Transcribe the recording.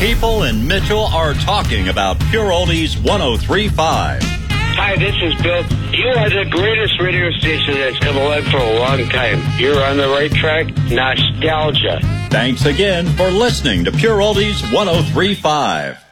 people in Mitchell are talking about Pure Oldies 103.5. Hi, this is Bill. You are the greatest radio station that's come along for a long time. You're on the right track. Nostalgia. Thanks again for listening to Pure Oldies 103.5.